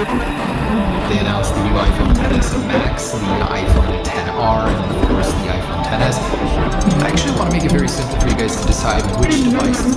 They announced the new iPhone XS Max, the iPhone XR, and of course the iPhone XS. I actually want to make it very simple for you guys to decide which device